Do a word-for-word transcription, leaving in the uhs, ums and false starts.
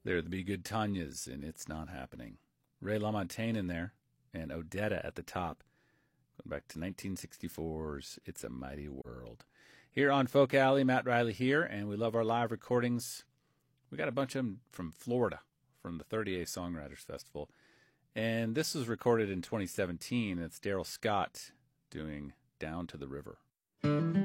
They're the Be Good Tanyas, and It's Not Happening. Ray LaMontagne in there, and Odetta at the top. Going back to nineteen sixty-four's It's a Mighty World. Here on Folk Alley, Matt Riley here, and we love our live recordings. We got a bunch of them from Florida, from the thirty-eighth Songwriters Festival. And this was recorded in twenty seventeen. It's Daryl Scott doing Down to the River.